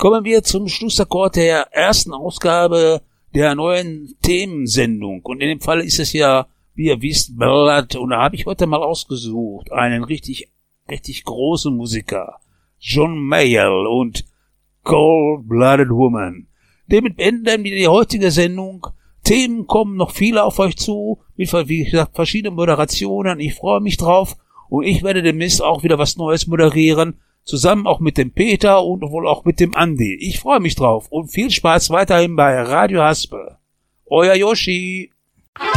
kommen wir zum Schlussakkord der ersten Ausgabe der neuen Themensendung. Und in dem Fall ist es ja, wie ihr wisst, Ballad. Und da habe ich heute mal ausgesucht einen richtig großen Musiker. John Mayall und Cold-Blooded Woman. Damit beenden wir die heutige Sendung. Themen kommen noch viele auf euch zu, mit, wie gesagt, verschiedenen Moderationen. Ich freue mich drauf und ich werde demnächst auch wieder was Neues moderieren, zusammen auch mit dem Peter und wohl auch mit dem Andi. Ich freue mich drauf und viel Spaß weiterhin bei Radio Haspel. Euer Yoshi.